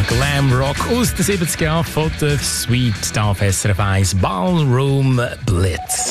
Glam Rock aus den 70er Jahren von der Sweet da auf SRF 1 Ballroom Blitz.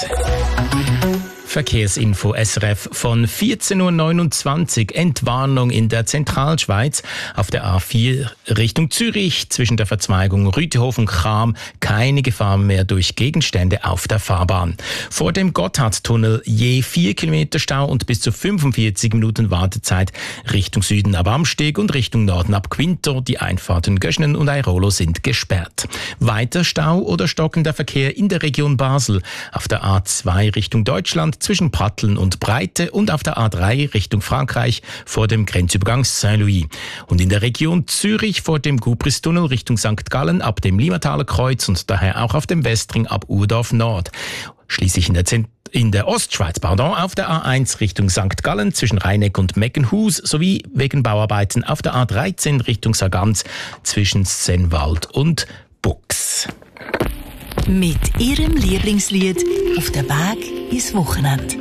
Verkehrsinfo SRF von 14.29 Uhr. Entwarnung in der Zentralschweiz auf der A4 Richtung Zürich zwischen der Verzweigung Rütehof und Cham keine Gefahr mehr durch Gegenstände auf der Fahrbahn. Vor dem Gotthardtunnel je 4 Kilometer Stau und bis zu 45 Minuten Wartezeit Richtung Süden ab Amsteg und Richtung Norden ab Quinto. Die Einfahrten Göschnen und Airolo sind gesperrt. Weiter Stau oder stockender Verkehr in der Region Basel auf der A2 Richtung Deutschland zwischen Pratteln und Breite und auf der A3 Richtung Frankreich vor dem Grenzübergang Saint-Louis. Und in der Region Zürich vor dem Gubristunnel Richtung St. Gallen ab dem Limmataler Kreuz und daher auch auf dem Westring ab Urdorf Nord. Schließlich in der Ostschweiz, auf der A1 Richtung St. Gallen zwischen Rheineck und Meckenhus sowie wegen Bauarbeiten auf der A13 Richtung Sargans zwischen Sennwald und Bux. Mit ihrem Lieblingslied auf dem Weg ins Wochenende.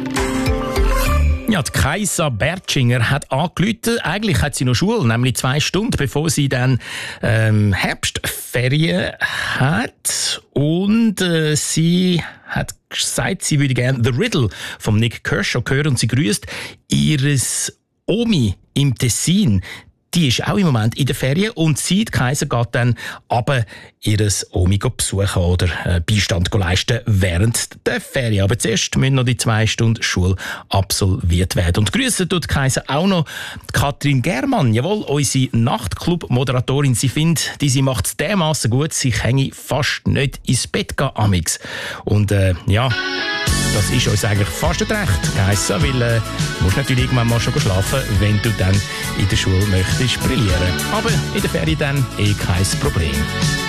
Ja, die Kaisa Bertschinger hat angerufen. Eigentlich hat sie noch Schule, nämlich 2 Stunden, bevor sie dann Herbstferien hat. Und sie hat gesagt, sie würde gerne The Riddle von Nick Kershaw hören und sie grüßt ihres Omi im Tessin. Die ist auch im Moment in der Ferien und sie, die Kaiser, geht dann aber ihres Omi besuchen oder Beistand leisten während der Ferien. Aber zuerst müssen noch die 2 Stunden Schule absolviert werden. Und grüßen tut Kaiser auch noch Katrin Germann, jawohl, unsere Nachtclub-Moderatorin. Sie findet, sie macht es dermassen gut, sie hänge fast nicht ins Bett gehen, amix. Und das ist uns eigentlich fast recht geheissen, weil du musst natürlich irgendwann mal schon schlafen, wenn du dann in der Schule möchtest brillieren. Aber in der Ferien dann kein Problem.